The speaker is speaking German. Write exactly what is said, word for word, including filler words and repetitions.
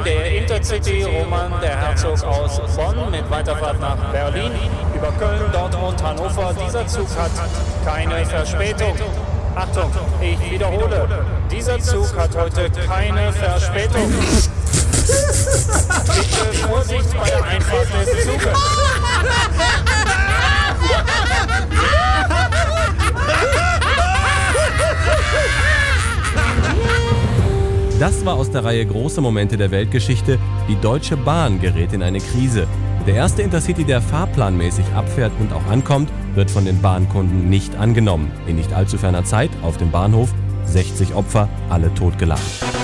der Intercity Roman der Herzog aus Bonn mit Weiterfahrt nach Berlin über Köln, Dortmund, Hannover. Dieser Zug hat keine Verspätung. Achtung, ich wiederhole, dieser Zug hat heute keine Verspätung. Bitte Vorsicht bei der Einfahrt des Zuges. Das war aus der Reihe Große Momente der Weltgeschichte. Die Deutsche Bahn gerät in eine Krise. Der erste Intercity, der fahrplanmäßig abfährt und auch ankommt, wird von den Bahnkunden nicht angenommen. In nicht allzu ferner Zeit auf dem Bahnhof sechzig Opfer, alle totgeladen.